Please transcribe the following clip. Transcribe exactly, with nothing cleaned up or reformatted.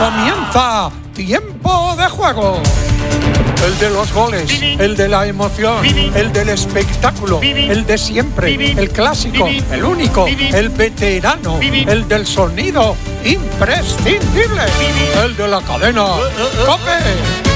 Comienza Tiempo de Juego. El de los goles, el de la emoción, el del espectáculo, el de siempre, el clásico, el único, el veterano, el del sonido imprescindible, el de la cadena COPE.